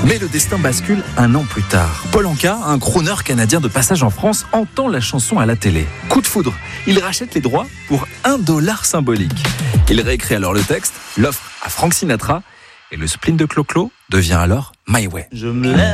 Mais le destin bascule un an plus tard. Paul Anka, un crooner canadien de passage en France, entend la chanson à la télé. Coup de foudre, il rachète les droits pour $1 symbolique. Il réécrit alors le texte, l'offre à Frank Sinatra et le spleen de Clo-Clo devient alors My Way.